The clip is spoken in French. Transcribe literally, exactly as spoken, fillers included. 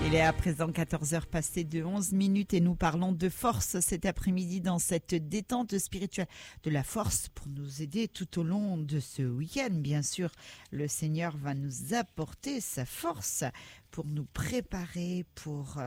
Il est à présent quatorze heures passées de onze minutes et nous parlons de force cet après-midi dans cette détente spirituelle. De la force pour nous aider tout au long de ce week-end. Bien sûr, le Seigneur va nous apporter sa force pour nous préparer, pour